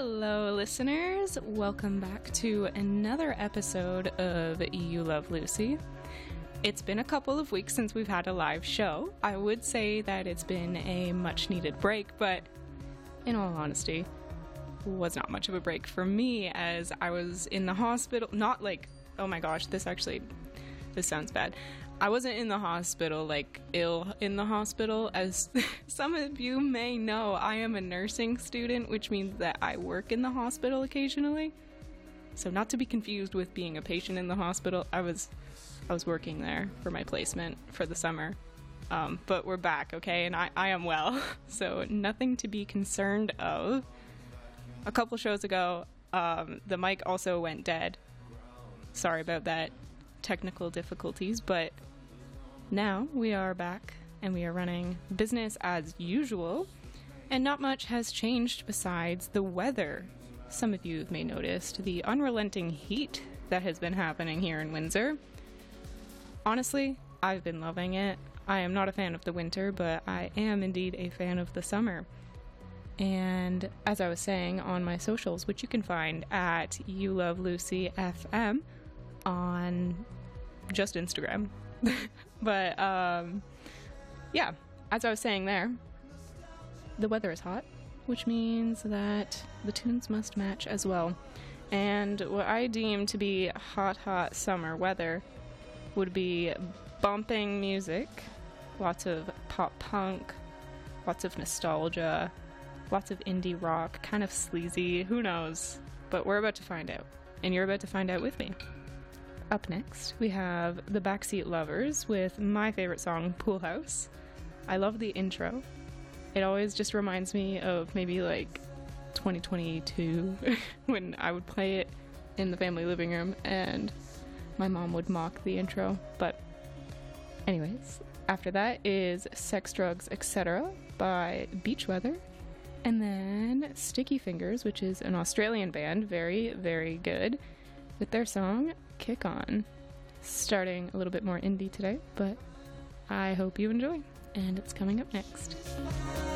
Hello, listeners. Welcome back to another episode of You Love Lucy. It's been a couple of weeks since we've had a live show. I would say that it's been a much-needed break, but in all honesty, was not much of a break for me as I was in the hospital. Not like, oh my gosh, this sounds bad. I wasn't in the hospital, like ill in the hospital. As some of you may know, I am a nursing student, which means that I work in the hospital occasionally. So not to be confused with being a patient in the hospital, I was working there for my placement for the summer. But we're back, okay? And I am well, so nothing to be concerned of. A couple shows ago, the mic also went dead. Sorry about that. Technical difficulties, but now we are back and we are running business as usual, and not much has changed besides the weather. Some of you may notice the unrelenting heat that has been happening here in Windsor. Honestly, I've been loving it. I am not a fan of the winter, but I am indeed a fan of the summer. And as I was saying on my socials, which you can find at You Love Lucy FM on just Instagram. But yeah, as I was saying there, the weather is hot, which means that the tunes must match as well. And what I deem to be hot summer weather would be bumping music, lots of pop punk, lots of nostalgia, lots of indie rock, kind of sleazy, who knows, but we're about to find out, and you're about to find out with me. Up next, we have the Backseat Lovers with my favorite song, Pool House. I love the intro. It always just reminds me of maybe like 2022 when I would play it in the family living room and my mom would mock the intro. But anyways, after that is Sex, Drugs, Etc. by Beach Weather. And then Sticky Fingers, which is an Australian band, very, very good, with their song Kick On. Starting a little bit more indie today, but I hope you enjoy, and it's coming up next.